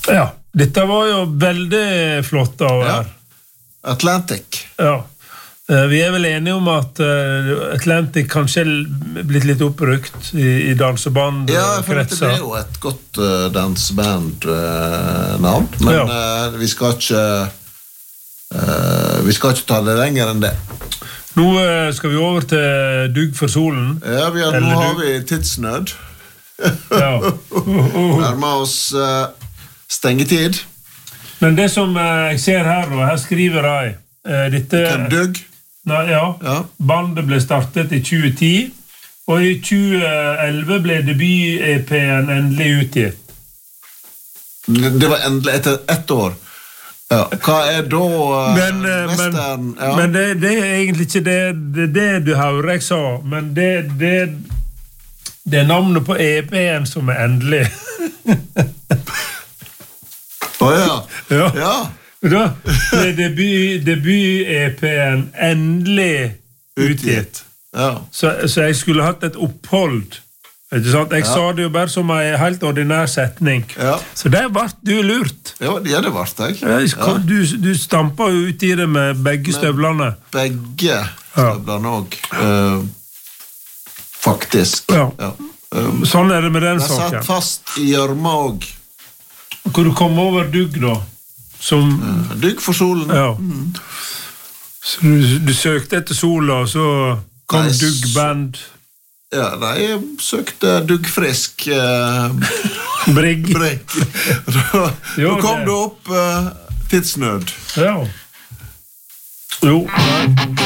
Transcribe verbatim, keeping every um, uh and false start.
Ja, dette var jo veldig flott av her. Ja. Atlantic. Ja. Vi er vel enige om at Atlantic kanskje er blitt litt opprykt i, i danseband. Ja, for det er jo et godt uh, danseband-navn, uh, men ja. uh, vi skal ikke uh, vi skal ikke ta det lenger enn det. Nå uh, skal vi over til Dugg for solen. Ja, vi har, nå har vi tidsnød. Ja. Nærmer oss uh, stengetid. Men det som uh, jeg ser her, og her skriver jeg uh, dette... Hvem Dugg? Nei, ja. ja, bandet ble startet i tjue ti, og i tjue elleve ble debut-E P-en endelig utgitt. Det var endelig etter ett år. Ja. Hva er da uh, men, western? Men, ja. men det, det er egentlig ikke det, det, det du hører jeg sa, men det, det, det er navnet på E P-en som er endelig. Å oh, ja. Ja. Ja. Da ble debut, debut-E P-en endelig utgitt. Ja. Så, så jeg skulle hatt et opphold. Ikke sant? Jeg ja. sa det jo bare som en helt ordinær setning. Ja. Så der ble du lurt. Ja, det ble jeg. Ja. Du, du stampet jo ut i det med begge med støvlene. Begge støvlene også. Uh, faktisk. Ja. Ja. Um, sånn er det med den saken. Jeg satt fast i gjørma også. Hvor du kom over Dugg da? Som, uh, Dugg for solen. Ja. Mm. Så du, du søkte etter sola, og så kom nei, Dugg band. Ja, nei, jeg søkte Dugg frisk. Uh, Brigg. Brigg. Da, jo, da kom det, det opp uh, tidsnød. Ja. Jo.